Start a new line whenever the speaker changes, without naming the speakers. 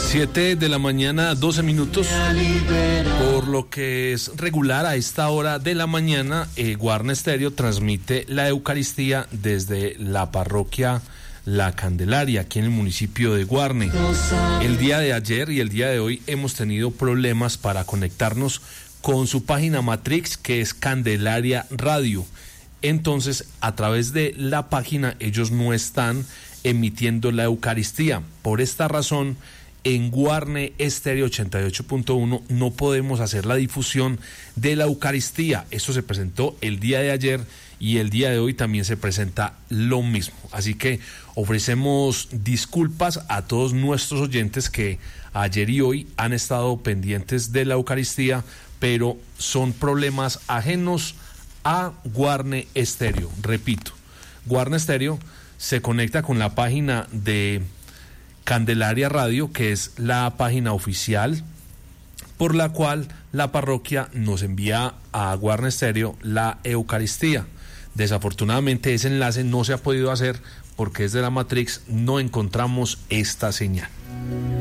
7 de la mañana, 12 minutos. Por lo que es regular a esta hora de la mañana, Guarne Stereo transmite la Eucaristía desde la parroquia La Candelaria, aquí en el municipio de Guarne. El día de ayer y el día de hoy hemos tenido problemas para conectarnos con su página matriz, que es Candelaria Radio. Entonces, a través de la página, ellos no están emitiendo la Eucaristía. Por esta razón, en Guarne Stereo 88.1 no podemos hacer la difusión de la Eucaristía. Esto se presentó el día de ayer y el día de hoy también se presenta lo mismo. Así que ofrecemos disculpas a todos nuestros oyentes que ayer y hoy han estado pendientes de la Eucaristía, pero son problemas ajenos a Guarne Stereo. Repito, Guarne Stereo se conecta con la página de Candelaria Radio, que es la página oficial por la cual la parroquia nos envía a Guarne Stereo la Eucaristía. Desafortunadamente ese enlace no se ha podido hacer porque desde la Matrix no encontramos esta señal.